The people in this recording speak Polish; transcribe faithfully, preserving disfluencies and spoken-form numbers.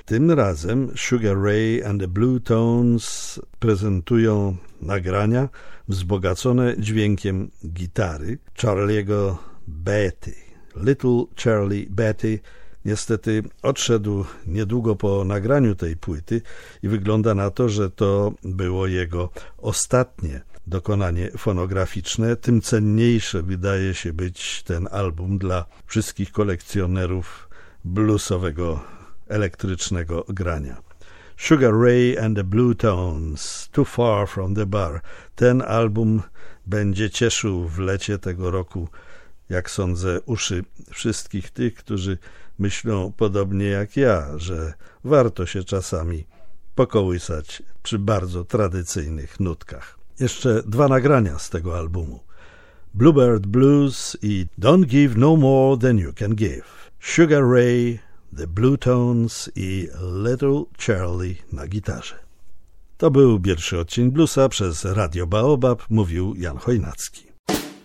Tym razem Sugar Ray and the Blue Tones prezentują nagrania wzbogacone dźwiękiem gitary Charlie'ego Betty. Little Charlie Betty niestety odszedł niedługo po nagraniu tej płyty i wygląda na to, że to było jego ostatnie dokonanie fonograficzne. Tym cenniejsze wydaje się być ten album dla wszystkich kolekcjonerów bluesowego, elektrycznego grania. Sugar Ray and the Blue Tones, Too Far from the Bar. Ten album będzie cieszył w lecie tego roku, jak sądzę, uszy wszystkich tych, którzy myślą podobnie jak ja, że warto się czasami pokołysać przy bardzo tradycyjnych nutkach. Jeszcze dwa nagrania z tego albumu. Bluebird Blues i Don't Give No More Than You Can Give. Sugar Ray, The Blue Tones i Little Charlie na gitarze. To był pierwszy odcień Bluesa przez Radio Baobab, mówił Jan Chojnacki.